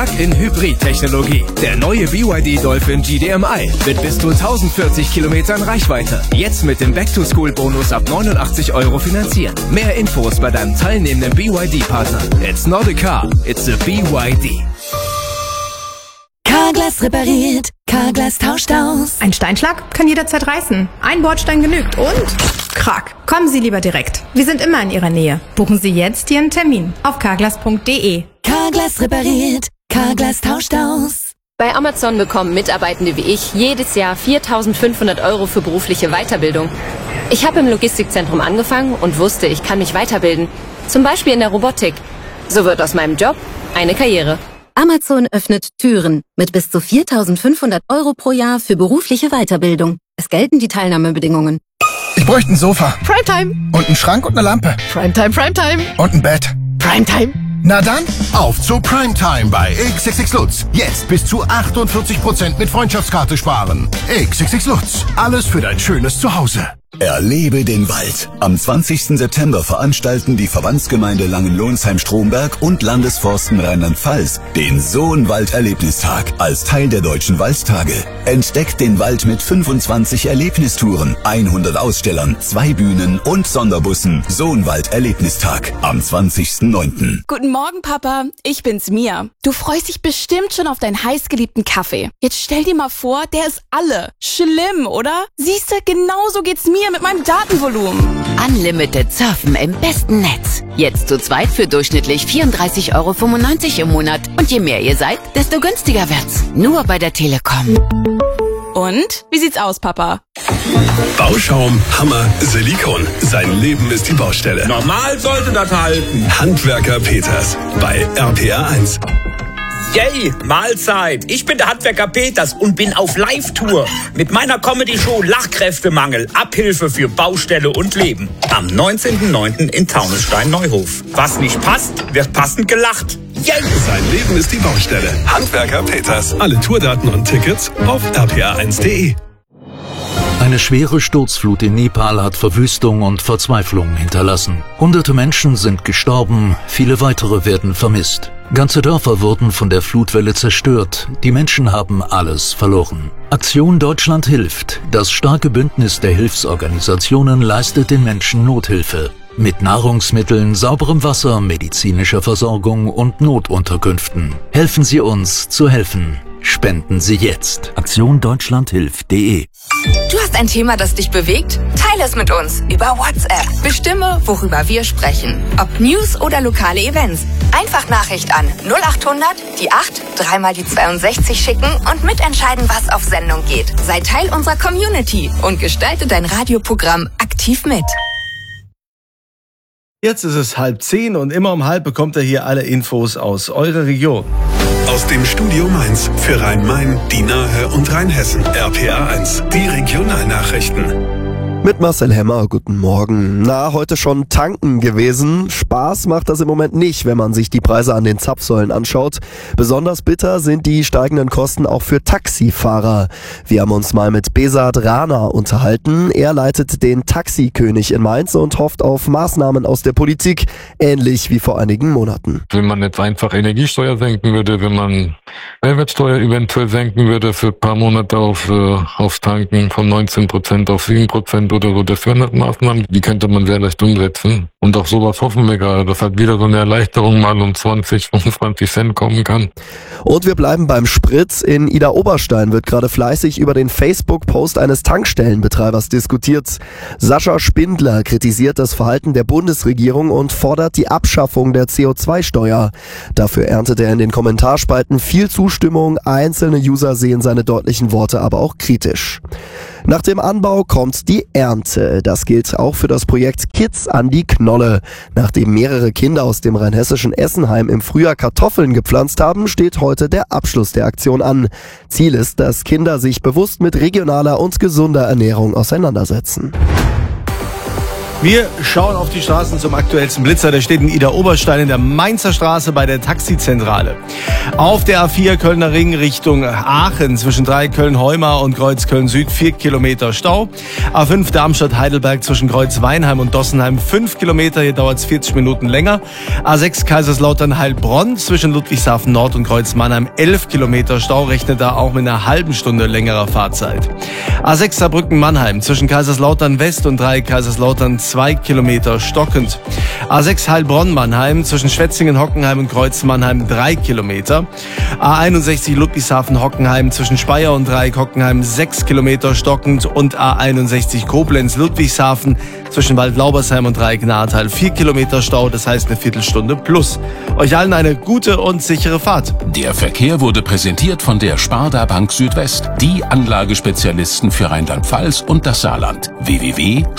In Hybrid-Technologie. Der neue BYD Dolphin GDMI mit bis zu 1040 Kilometern Reichweite. Jetzt mit dem Back-to-School-Bonus ab 89 € finanzieren. Mehr Infos bei deinem teilnehmenden BYD-Partner. It's not a car, it's a BYD. Carglass repariert, Carglass tauscht aus. Ein Steinschlag kann jederzeit reißen. Ein Bordstein genügt und krack. Kommen Sie lieber direkt. Wir sind immer in Ihrer Nähe. Buchen Sie jetzt Ihren Termin auf carglass.de. Carglass repariert, Carglass tauscht aus. Bei Amazon bekommen Mitarbeitende wie ich jedes Jahr 4.500 € für berufliche Weiterbildung. Ich habe im Logistikzentrum angefangen und wusste, ich kann mich weiterbilden. Zum Beispiel in der Robotik. So wird aus meinem Job eine Karriere. Amazon öffnet Türen mit bis zu 4.500 € pro Jahr für berufliche Weiterbildung. Es gelten die Teilnahmebedingungen. Ich bräuchte ein Sofa. Primetime. Und einen Schrank und eine Lampe. Primetime, Primetime. Und ein Bett. Primetime. Na dann, auf zu Primetime bei XXX Lutz. Jetzt bis zu 48% mit Freundschaftskarte sparen. XXX Lutz. Alles für dein schönes Zuhause. Erlebe den Wald. Am 20. September veranstalten die Verbandsgemeinde Langenlohnsheim-Stromberg und Landesforsten Rheinland-Pfalz den Sohnwald-Erlebnistag als Teil der Deutschen Waldtage. Entdeckt den Wald mit 25 Erlebnistouren, 100 Ausstellern, 2 Bühnen und Sonderbussen. Sohnwald-Erlebnistag am 20.09. Guten Morgen, Papa. Ich bin's, Mia. Du freust dich bestimmt schon auf deinen heißgeliebten Kaffee. Jetzt stell dir mal vor, der ist alle. Schlimm, oder? Siehste, genauso geht's mir mit meinem Datenvolumen. Unlimited Surfen im besten Netz. Jetzt zu zweit für durchschnittlich 34,95 € im Monat. Und je mehr ihr seid, desto günstiger wird's. Nur bei der Telekom. Und? Wie sieht's aus, Papa? Bauschaum, Hammer, Silikon. Sein Leben ist die Baustelle. Normal sollte das halten. Handwerker Peters bei RPA 1. Yay, Mahlzeit. Ich bin der Handwerker Peters und bin auf Live-Tour mit meiner Comedy-Show Lachkräftemangel, Abhilfe für Baustelle und Leben. Am 19.09. in Taunusstein-Neuhof. Was nicht passt, wird passend gelacht. Yay! Sein Leben ist die Baustelle. Handwerker Peters. Alle Tourdaten und Tickets auf rpa1.de. Eine schwere Sturzflut in Nepal hat Verwüstung und Verzweiflung hinterlassen. Hunderte Menschen sind gestorben, viele weitere werden vermisst. Ganze Dörfer wurden von der Flutwelle zerstört. Die Menschen haben alles verloren. Aktion Deutschland hilft. Das starke Bündnis der Hilfsorganisationen leistet den Menschen Nothilfe. Mit Nahrungsmitteln, sauberem Wasser, medizinischer Versorgung und Notunterkünften. Helfen Sie uns zu helfen. Spenden Sie jetzt. AktionDeutschlandHilft.de. Du hast ein Thema, das dich bewegt? Teile es mit uns über WhatsApp. Bestimme, worüber wir sprechen. Ob News oder lokale Events. Einfach Nachricht an 0800 die 8 3 mal die 62 schicken und mitentscheiden, was auf Sendung geht. Sei Teil unserer Community und gestalte dein Radioprogramm aktiv mit. Jetzt ist es 9:30 und immer um 9:30 bekommt ihr hier alle Infos aus eurer Region. Aus dem Studio Mainz für Rhein-Main, die Nahe und Rheinhessen. RPA 1, die Regionalnachrichten. Mit Marcel Hemmer, guten Morgen. Na, heute schon tanken gewesen. Spaß macht das im Moment nicht, wenn man sich die Preise an den Zapfsäulen anschaut. Besonders bitter sind die steigenden Kosten auch für Taxifahrer. Wir haben uns mal mit Besat Rana unterhalten. Er leitet den Taxikönig in Mainz und hofft auf Maßnahmen aus der Politik, ähnlich wie vor einigen Monaten. Wenn man jetzt einfach Energiesteuer senken würde, wenn man Mehrwertsteuer eventuell senken würde für ein paar Monate aufs Tanken von 19% auf 7%, oder so, das wären Maßnahmen, die könnte man sehr leicht umsetzen. Und auch sowas hoffen wir gerade, dass halt wieder so eine Erleichterung mal um 20, 25 Cent kommen kann. Und wir bleiben beim Sprit. In Idar-Oberstein wird gerade fleißig über den Facebook-Post eines Tankstellenbetreibers diskutiert. Sascha Spindler kritisiert das Verhalten der Bundesregierung und fordert die Abschaffung der CO2-Steuer. Dafür erntet er in den Kommentarspalten viel Zustimmung. Einzelne User sehen seine deutlichen Worte aber auch kritisch. Nach dem Anbau kommt die Ernte. Das gilt auch für das Projekt Kids an die Knolle. Nachdem mehrere Kinder aus dem rheinhessischen Essenheim im Frühjahr Kartoffeln gepflanzt haben, steht heute der Abschluss der Aktion an. Ziel ist, dass Kinder sich bewusst mit regionaler und gesunder Ernährung auseinandersetzen. Wir schauen auf die Straßen zum aktuellsten Blitzer. Der steht in Ida-Oberstein in der Mainzer Straße bei der Taxizentrale. Auf der A4 Kölner Ring Richtung Aachen zwischen Köln-Heumar und Kreuz Köln-Süd 4 Kilometer Stau. A5 Darmstadt-Heidelberg zwischen Kreuz Weinheim und Dossenheim 5 Kilometer. Hier dauert es 40 Minuten länger. A6 Kaiserslautern-Heilbronn zwischen Ludwigshafen Nord und Kreuz Mannheim 11 Kilometer Stau. Rechnet da auch mit einer halben Stunde längerer Fahrzeit. A6 Saarbrücken-Mannheim zwischen Kaiserslautern West und Kaiserslautern 2 Kilometer stockend. A6 Heilbronn-Mannheim zwischen Schwetzingen-Hockenheim und Kreuz Mannheim 3 Kilometer. A61 Ludwigshafen-Hockenheim zwischen Speyer und Hockenheim 6 Kilometer stockend und A61 Koblenz-Ludwigshafen zwischen Waldlaubersheim und Nahrtal 4 Kilometer Stau, das heißt eine Viertelstunde plus. Euch allen eine gute und sichere Fahrt. Der Verkehr wurde präsentiert von der Sparda Bank Südwest, die Anlagespezialisten für Rheinland-Pfalz und das Saarland. www.sparda-bank.de